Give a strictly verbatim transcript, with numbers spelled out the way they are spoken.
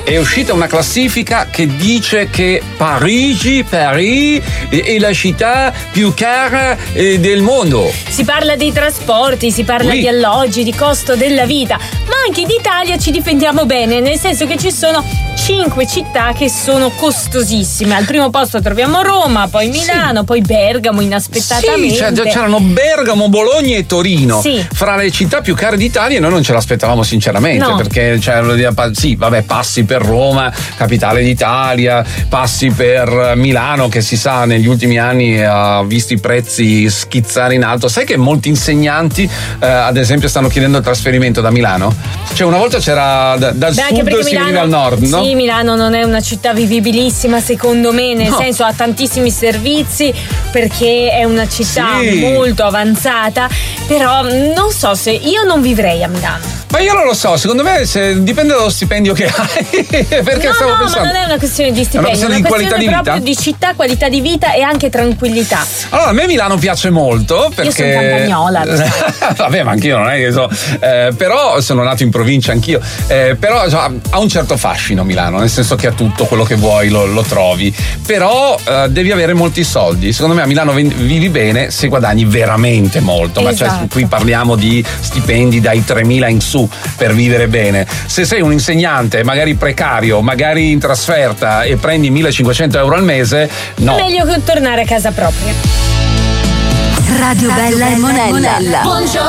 è uscita una classifica che dice che Parigi, Paris è la città più cara del mondo. Si parla dei trasporti, si parla oui. di alloggi, di costo della vita, ma anche in Italia ci difendiamo bene, nel senso che ci sono cinque città che sono costosissime. Al primo posto troviamo Roma, poi Milano, sì. poi Bergamo inaspettatamente. Sì, cioè, c'erano Bergamo, Bologna e Torino. Sì. Fra le città più care d'Italia, e noi non ce l'aspettavamo sinceramente, no. perché cioè, sì, vabbè, passi per Roma, capitale d'Italia, passi per Milano, che si sa negli ultimi anni ha visto i prezzi schizzare in alto. Sai che molti insegnanti eh, ad esempio stanno chiedendo il trasferimento da Milano? Cioè una volta c'era da, dal Beh, sud si veniva al nord, no? Sì, Milano non è una città vivibilissima secondo me, nel no. senso ha tantissimi servizi perché è una città sì. molto avanzata, però non so se io non vivrei a Milano. Ma io non lo so, secondo me se, dipende dallo stipendio che hai. Perché no, stavo no, pensando. ma non è una questione di stipendio, è una questione, è una di qualità questione di vita? proprio di città, qualità di vita e anche tranquillità. Allora, a me Milano piace molto perché. Io sono campagnola, lo sai. Vabbè, ma anch'io non è che so. Eh, però sono nato in provincia anch'io. Eh, però cioè, ha un certo fascino Milano, nel senso che ha tutto quello che vuoi, lo, lo trovi. Però eh, devi avere molti soldi. Secondo me a Milano vivi bene se guadagni veramente molto. Esatto. Ma cioè, qui parliamo di stipendi dai tremila in su per vivere bene. Se sei un insegnante, magari precario, magari in trasferta e prendi millicinquecento euro al mese, no. È meglio che tornare a casa propria. Radio Bella e Monella. Buongiorno.